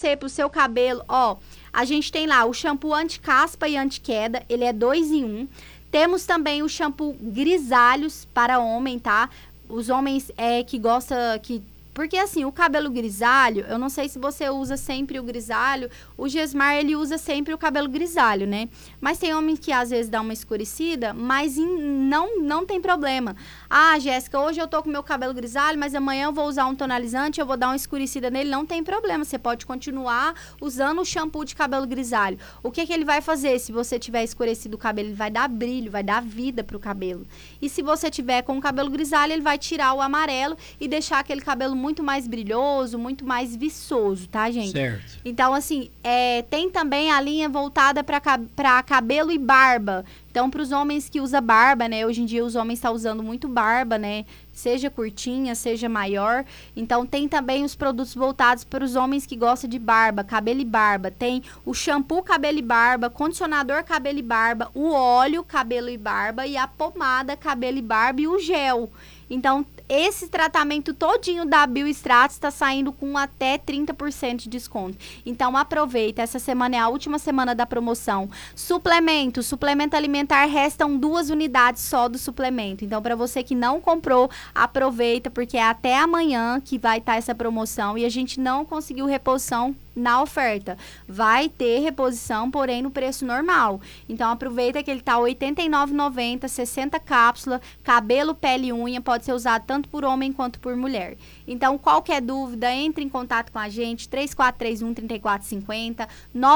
pro seu cabelo, ó, a gente tem lá o shampoo anti-caspa e anti-queda, ele é 2 em 1. Temos também o shampoo grisalhos para homem, tá? Os homens que gostam, porque assim, o cabelo grisalho, eu não sei se você usa sempre o grisalho, o Gesmar, ele usa sempre o cabelo grisalho, né? Mas tem homens que às vezes dá uma escurecida, mas não tem problema. Ah, Jéssica, hoje eu tô com meu cabelo grisalho, mas amanhã eu vou usar um tonalizante, eu vou dar uma escurecida nele, não tem problema. Você pode continuar usando o shampoo de cabelo grisalho. O que ele vai fazer se você tiver escurecido o cabelo? Ele vai dar brilho, vai dar vida pro cabelo. E se você tiver com o cabelo grisalho, ele vai tirar o amarelo e deixar aquele cabelo muito mais brilhoso, muito mais viçoso, tá, gente? Certo. Então, assim, tem também a linha voltada para cabelo e barba. Então, para os homens que usam barba, né? Hoje em dia, os homens estão usando muito barba, né? Seja curtinha, seja maior. Então, tem também os produtos voltados para os homens que gostam de barba, cabelo e barba. Tem o shampoo cabelo e barba, condicionador cabelo e barba, o óleo cabelo e barba e a pomada cabelo e barba e o gel. Então, esse tratamento todinho da Biostratos está saindo com até 30% de desconto. Então, aproveita. Essa semana é a última semana da promoção. Suplemento alimentar, restam 2 unidades só do suplemento. Então, para você que não comprou, aproveita, porque é até amanhã que vai estar essa promoção e a gente não conseguiu reposição na oferta. Vai ter reposição, porém no preço normal. Então aproveita que ele tá R$ 89,90, 60 cápsulas, cabelo, pele e unha, pode ser usado tanto por homem quanto por mulher. Então qualquer dúvida, entre em contato com a gente, 3431-3450,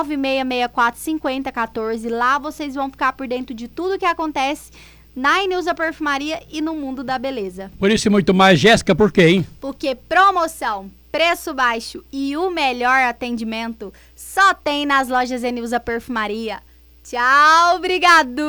9664-5014. Lá vocês vão ficar por dentro de tudo que acontece na Inilza Perfumaria e no mundo da beleza. Por isso e muito mais, Jéssica, por quê, hein? Porque promoção, preço baixo e o melhor atendimento só tem nas lojas Inilza Perfumaria. Tchau, obrigado!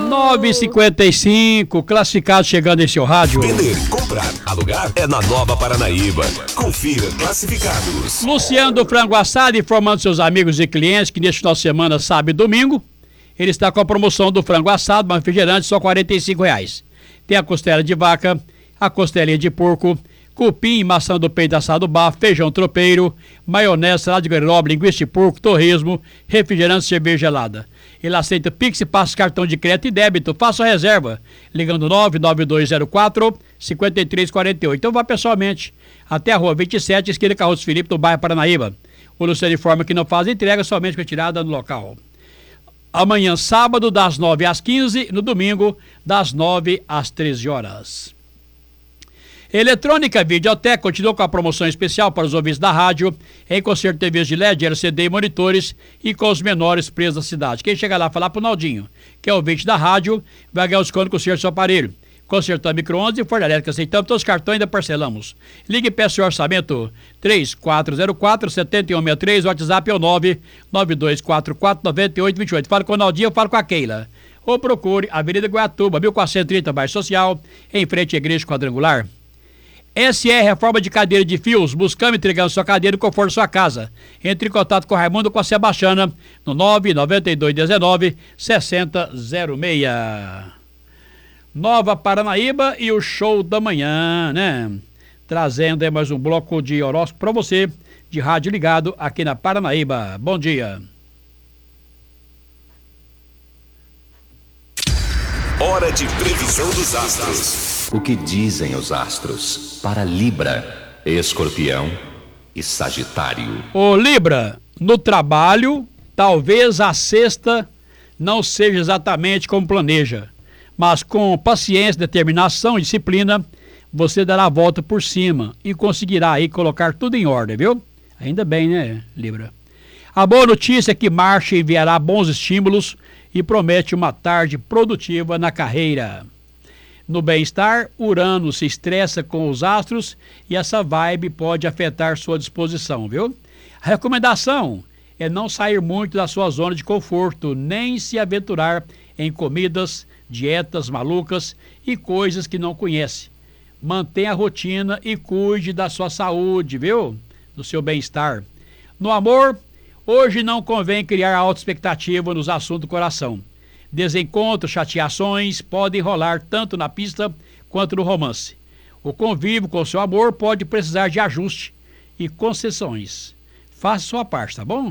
9h55, classificado chegando em seu rádio. Vender, comprar, alugar é na Nova Paranaíba. Confira classificados. Luciano do Frango Assado informando seus amigos e clientes que neste final de semana, sábado e domingo, ele está com a promoção do frango assado, mas refrigerante, só R$ 45,00. Tem a costela de vaca, a costelinha de porco, cupim, maçã do peito assado bafo, feijão tropeiro, maionese, salada de guaroba, linguiça de porco, torresmo, refrigerante, cerveja gelada. Ele aceita Pix e passa cartão de crédito e débito. Faça a reserva, ligando 99204-5348. Então vá pessoalmente até a rua 27, esquina Carroço Felipe, no bairro Paranaíba. O Luciano informa que não faz entrega, somente retirada no local. Amanhã, sábado, das 9 às 15, no domingo, das 9 às 13 horas. Eletrônica Videoteca continua com a promoção especial para os ouvintes da rádio, em concerto de TVs de LED, LCD e monitores, e com os menores preços da cidade. Quem chegar lá falar pro Naldinho, que é ouvinte da rádio, vai ganhar os desconto com o conserto do seu aparelho. Consertando micro-ondas e forno elétrico, aceitamos todos os cartões e ainda parcelamos. Ligue e peça o orçamento 3404-7163, WhatsApp é o 99244-9828. Fala com o Naldinho, eu falo com a Keila. Ou procure Avenida Guaiatuba, 1430, bairro Social, em frente à Igreja Quadrangular. SR Reforma de Cadeira de Fios, buscando e entregando sua cadeira no conforto da sua casa. Entre em contato com o Raimundo ou com a Sebastiana no 99219-6006. Nova Paranaíba e o show da manhã, né? Trazendo aí mais um bloco de horóscopo para você, de rádio ligado aqui na Paranaíba. Bom dia. Hora de previsão dos astros. O que dizem os astros para Libra, Escorpião e Sagitário? Ô Libra, no trabalho, talvez a sexta não seja exatamente como planeja. Mas com paciência, determinação e disciplina, você dará a volta por cima e conseguirá aí colocar tudo em ordem, viu? Ainda bem, né, Libra? A boa notícia é que Marte enviará bons estímulos e promete uma tarde produtiva na carreira. No bem-estar, Urano se estressa com os astros e essa vibe pode afetar sua disposição, viu? A recomendação é não sair muito da sua zona de conforto, nem se aventurar em comidas, dietas malucas e coisas que não conhece. Mantenha a rotina e cuide da sua saúde, viu? Do seu bem-estar. No amor, hoje não convém criar alta expectativa nos assuntos do coração. Desencontros, chateações podem rolar tanto na pista quanto no romance. O convívio com seu amor pode precisar de ajuste e concessões. Faça sua parte, tá bom?